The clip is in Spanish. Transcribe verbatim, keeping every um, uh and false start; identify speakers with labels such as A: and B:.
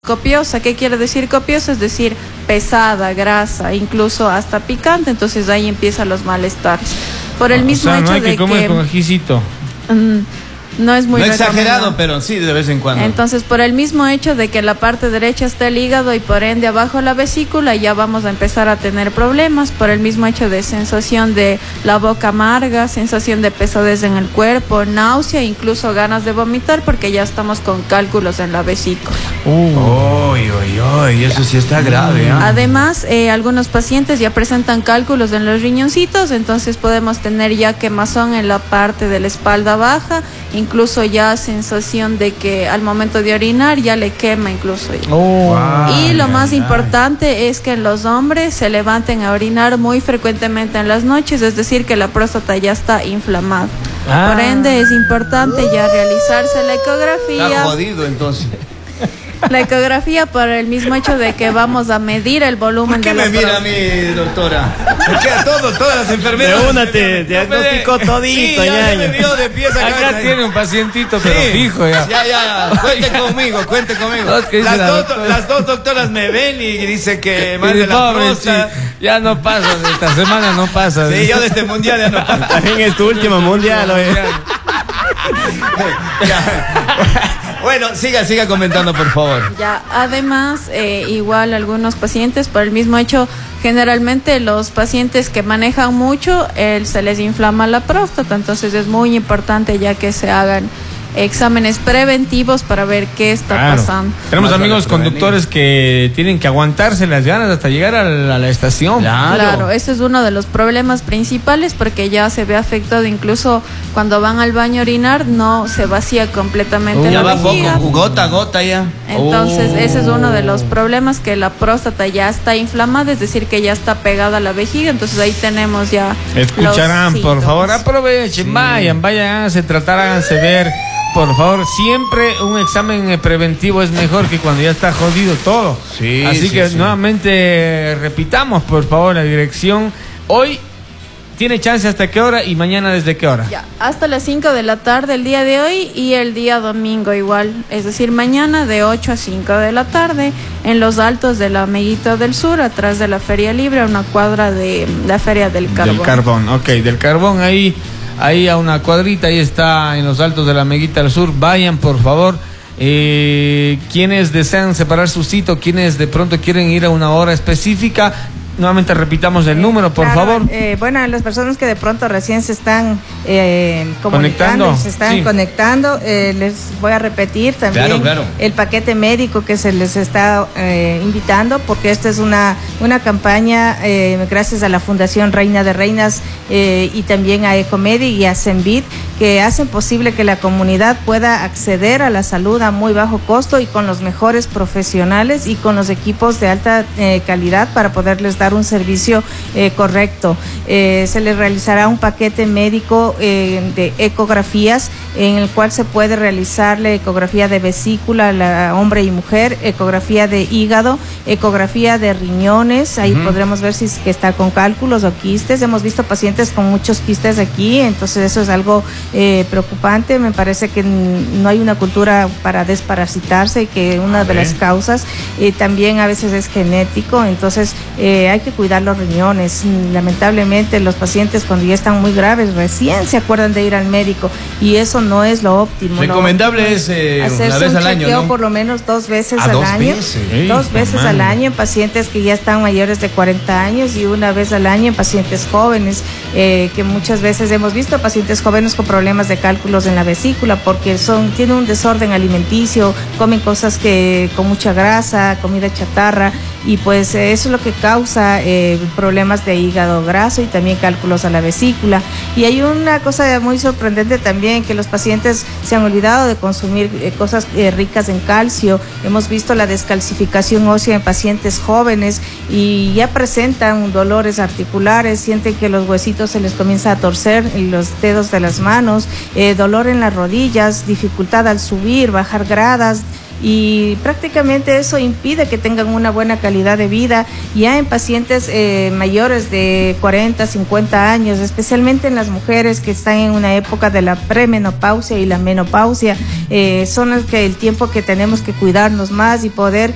A: Copiosa, ¿qué quiere decir copiosa? Es decir, pesada, grasa, incluso hasta picante, entonces ahí empiezan los malestares. Por el mismo
B: o sea,
A: hecho
B: no hay que
A: de
B: comer
A: que
B: con ajicito.
A: Mm, no es muy
C: No exagerado,
A: recomendado,
C: pero sí de vez en cuando.
A: Entonces, por el mismo hecho de que la parte derecha está el hígado y por ende abajo la vesícula, ya vamos a empezar a tener problemas. Por el mismo hecho de sensación de la boca amarga, sensación de pesadez en el cuerpo, náusea, incluso ganas de vomitar, porque ya estamos con cálculos en la vesícula.
C: Uh. Uy, uy, uy, eso sí está grave, ¿eh?
A: Además, eh, algunos pacientes ya presentan cálculos en los riñoncitos, entonces podemos tener ya quemazón en la parte de la espalda baja, incluso ya sensación de que al momento de orinar ya le quema incluso ya.
B: Oh.
A: Y lo
C: Ay,
A: más
C: ay,
A: importante es que los hombres se levanten a orinar muy frecuentemente en las noches, es decir, que la próstata ya está inflamada.
B: Ah.
A: Por ende, es importante ya realizarse la ecografía.
C: Está jodido entonces.
A: La ecografía por el mismo hecho de que vamos a medir el volumen
C: ¿Por qué
A: de la
C: me mira a
A: próstata.
C: mí, doctora? Me queda todo, todas las enfermedades.
D: De una te diagnosticó todito,
C: sí, ya
D: ñaño.
C: me vio de pies a
B: Acá
C: cabeza.
B: tiene un pacientito, pero
C: Sí.
B: fijo ya.
C: Ya, ya, ya. Cuente conmigo, cuente conmigo.
B: No, es que dice
C: Las
B: la
C: dos,
B: doctora.
C: las dos doctoras me ven y dice que más
B: Y
C: de la
B: pobre,
C: próstata.
B: sí, ya no pasa, esta semana no pasa.
C: Sí, yo de este mundial ya no paso.
D: También es tu último mundial, oye.
C: Ya. Bueno, siga, siga comentando, por favor.
A: Ya, además, eh, igual algunos pacientes, por el mismo hecho, generalmente los pacientes que manejan mucho, eh, se les inflama la próstata, entonces es muy importante ya que se hagan exámenes preventivos para ver qué está
B: Claro.
A: pasando.
B: Tenemos
C: Más
B: amigos
C: para prevenir.
B: conductores que tienen que aguantarse las ganas hasta llegar a la, a la estación.
A: Claro, ese es uno de los problemas principales porque ya se ve afectado, incluso cuando van al baño a orinar no se vacía completamente
B: Uh,
A: la
C: Ya va
A: vejiga.
C: poco, gota a gota ya.
A: Entonces,
B: Oh.
A: ese es uno de los problemas, que la próstata ya está inflamada, es decir, que ya está pegada a la vejiga, entonces ahí tenemos ya
B: Escucharán,
A: los
B: por
A: síntomas.
B: favor, aprovechen, vayan, vayan, háganse tratar, háganse ver. Por favor, siempre un examen eh, preventivo es mejor que cuando ya está jodido todo.
C: Sí,
B: Así
C: sí,
B: que
C: sí.
B: nuevamente repitamos, por favor, la dirección. Hoy tiene chance hasta qué hora y mañana desde qué hora.
A: Ya, hasta las cinco de la tarde el día de hoy y el día domingo igual, es decir, mañana de ocho a cinco de la tarde en los altos de la Meguita del Sur, atrás de la Feria Libre, a una cuadra de la Feria del Carbón.
B: Del carbón, ok, del carbón ahí, ahí a una cuadrita, ahí está en los altos de la Meguita del Sur. Vayan, por favor. Eh, quienes desean separar su sitio, quienes de pronto quieren ir a una hora específica, nuevamente repitamos el número, por
E: Claro,
B: favor.
E: eh, bueno, las personas que de pronto recién se están eh,
B: Conectando,
E: comunicando, se están
B: sí.
E: conectando, eh, les voy a repetir también
C: Claro, claro.
E: el paquete médico que se les está eh, invitando, porque esta es una, una campaña eh, gracias a la Fundación Reina de Reinas eh, y también a Ecomedi y a Cenvid, que hacen posible que la comunidad pueda acceder a la salud a muy bajo costo y con los mejores profesionales y con los equipos de alta eh, calidad para poderles dar un servicio eh, correcto. Eh, se les realizará un paquete médico eh, de ecografías en el cual se puede realizar la ecografía de vesícula a la hombre y mujer, ecografía de hígado, ecografía de riñones, ahí
C: Ujú.
E: podremos ver si es que está con cálculos o quistes. Hemos visto pacientes con muchos quistes aquí, entonces eso es algo eh, preocupante. Me parece que n- no hay una cultura para desparasitarse y que una de las causas eh, también a veces es genético, entonces eh, hay que cuidar los riñones. Lamentablemente los pacientes cuando ya están muy graves recién se acuerdan de ir al médico y eso no es lo óptimo. Lo
C: Recomendable
E: óptimo
C: es eh,
E: hacerse
C: una vez
E: un
C: al año,
E: chequeo
C: ¿no?
E: por lo menos dos veces
C: Ah,
E: al
C: dos
E: año.
C: veces.
B: Ey,
E: Dos veces
B: mamá.
E: al año en pacientes que ya están mayores de cuarenta años y una vez al año en pacientes jóvenes, eh, que muchas veces hemos visto pacientes jóvenes con problemas de cálculos en la vesícula porque son tienen un desorden alimenticio, comen cosas que con mucha grasa, comida chatarra, y pues eh, eso es lo que causa eh, problemas de hígado graso y también cálculos a la vesícula. Y hay una cosa muy sorprendente también, que los pacientes se han olvidado de consumir eh, cosas eh, ricas en calcio. Hemos visto la descalcificación ósea en pacientes jóvenes y ya presentan dolores articulares, sienten que los huesitos se les comienza a torcer en los dedos de las manos, eh, dolor en las rodillas, dificultad al subir, bajar gradas, y prácticamente eso impide que tengan una buena calidad de vida ya en pacientes eh, mayores de cuarenta, cincuenta años, especialmente en las mujeres que están en una época de la premenopausia y la menopausia. Eh, son los que el tiempo que tenemos que cuidarnos más y poder